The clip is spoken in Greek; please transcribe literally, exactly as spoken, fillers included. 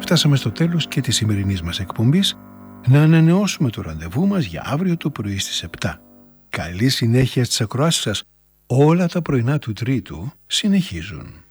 φτάσαμε στο τέλος και της σημερινής μας εκπομπής. Να ανανεώσουμε το ραντεβού μας για αύριο το πρωί στις επτά. Καλή συνέχεια στις ακροάσεις σας. Όλα τα πρωινά του Τρίτου συνεχίζουν.